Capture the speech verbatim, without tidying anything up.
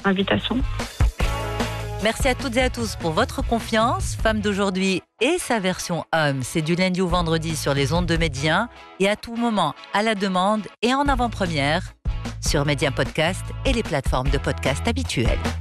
invitation. Merci à toutes et à tous pour votre confiance. Femme d'aujourd'hui et sa version homme, c'est du lundi au vendredi sur les ondes de Média et à tout moment à la demande et en avant-première sur Média Podcast et les plateformes de podcast habituelles.